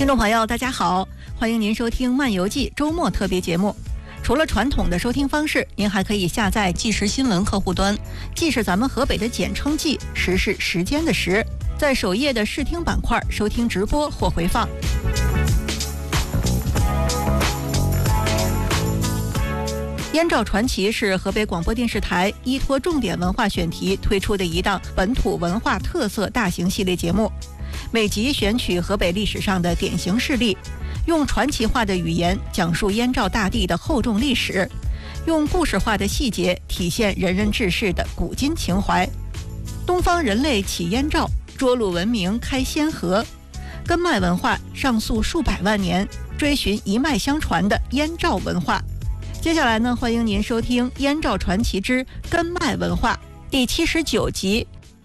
听众朋友大家好，欢迎您收听漫游记周末特别节目。除了传统的收听方式，您还可以下载即时新闻客户端，既是咱们河北的简称冀，时是时间的时，在首页的视听板块收听直播或回放。燕赵传奇是河北广播电视台依托重点文化选题推出的一档本土文化特色大型系列节目，每集选取河北历史上的典型事例，用传奇化的语言讲述燕赵大地的厚重历史，用故事化的细节体现仁人志士的古今情怀。东方人类起燕赵，涿鹿文明开先河，根脉文化上溯数百万年，追寻一脉相传的燕赵文化。接下来呢，欢迎您收听《燕赵传奇之根脉文化》第79集。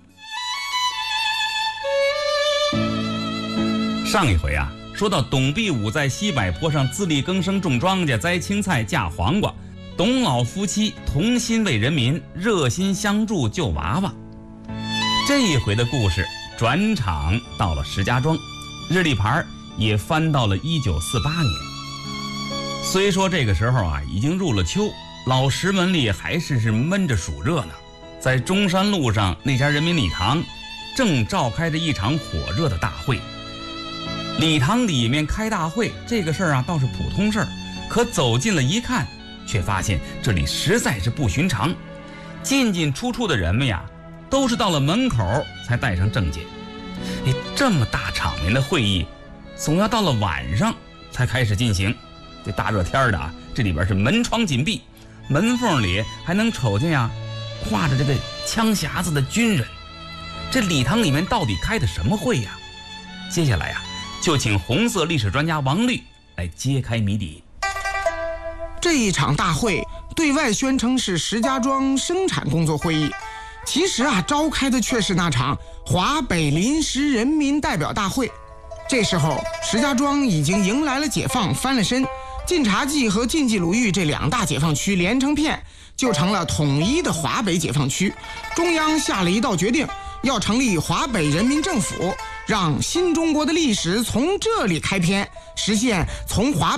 上一回啊，说到董必武在西柏坡上自力更生种庄稼、栽青菜、嫁黄瓜，董老夫妻同心为人民，热心相助救娃娃。这一回的故事转场到了石家庄，日历牌也翻到了1948年。虽说这个时候啊已经入了秋，老石门里还是闷着暑热呢。在中山路上那家人民礼堂正召开着一场火热的大会。礼堂里面开大会这个事儿啊倒是普通事儿，可走近了一看，却发现这里实在是不寻常。进进出出的人们呀，都是到了门口才带上证件。这么大场面的会议，总要到了晚上才开始进行。这大热天的啊，这里边是门窗紧闭，门缝里还能瞅见呀挂着这个枪匣子的军人。这礼堂里面到底开的什么会呀？接下来呀，就请红色历史专家王律来揭开谜底。 这一场大会对外宣称是石家庄生产工作会议，其实啊，召开的却是那场华北临时人民代表大会。这时候，石家庄已经迎来了解放，翻了身。晋察冀和晋冀鲁豫这两大解放区连成片，就成了统一的华北解放区。中央下了一道决定，要成立华北人民政府，让新中国的历史从这里开篇，实现从华